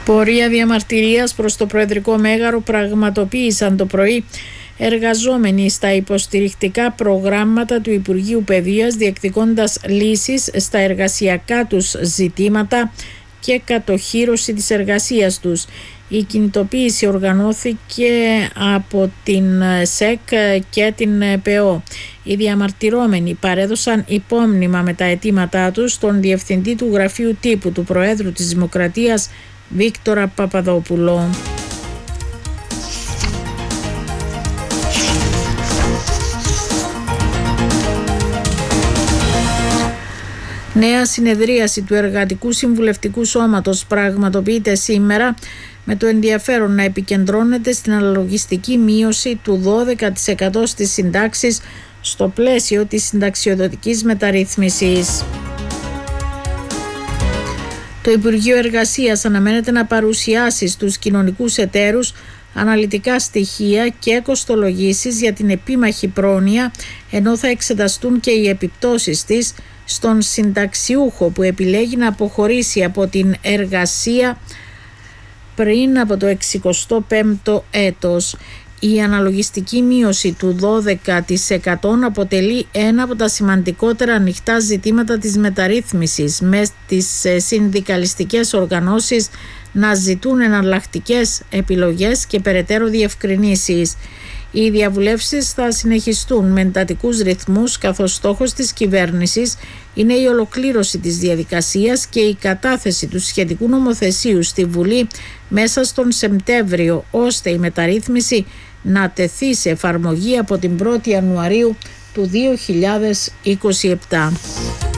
Πορεία διαμαρτυρίας προς το Προεδρικό Μέγαρο πραγματοποίησαν το πρωί εργαζόμενοι στα υποστηρικτικά προγράμματα του Υπουργείου Παιδείας, διεκδικώντας λύσεις στα εργασιακά τους ζητήματα και κατοχύρωση της εργασίας τους. Η κινητοποίηση οργανώθηκε από την ΣΕΚ και την ΠΕΟ. Οι διαμαρτυρόμενοι παρέδωσαν υπόμνημα με τα αιτήματά τους στον Διευθυντή του Γραφείου Τύπου του Προέδρου της Δημοκρατίας, Βίκτορα Παπαδόπουλο. Νέα συνεδρίαση του Εργατικού Συμβουλευτικού Σώματος πραγματοποιείται σήμερα, με το ενδιαφέρον να επικεντρώνεται στην αναλογιστική μείωση του 12% στις συντάξεις στο πλαίσιο της συνταξιοδοτικής μεταρρύθμισης. Το Υπουργείο Εργασίας αναμένεται να παρουσιάσει στους κοινωνικούς εταίρους αναλυτικά στοιχεία και κοστολογήσεις για την επίμαχη πρόνοια, ενώ θα εξεταστούν και οι επιπτώσεις της στον συνταξιούχο που επιλέγει να αποχωρήσει από την εργασία πριν από το 65ο έτος. Η αναλογιστική μείωση του 12% αποτελεί ένα από τα σημαντικότερα ανοιχτά ζητήματα της μεταρρύθμισης, με τις συνδικαλιστικές οργανώσεις να ζητούν εναλλακτικές επιλογές και περαιτέρω διευκρινήσεις. Οι διαβουλεύσεις θα συνεχιστούν με εντατικούς ρυθμούς, καθώς στόχος της κυβέρνησης είναι η ολοκλήρωση της διαδικασίας και η κατάθεση του σχετικού νομοθεσίου στη Βουλή μέσα στον Σεπτέμβριο, ώστε η μεταρρύθμιση να τεθεί σε εφαρμογή από την 1η Ιανουαρίου του 2027.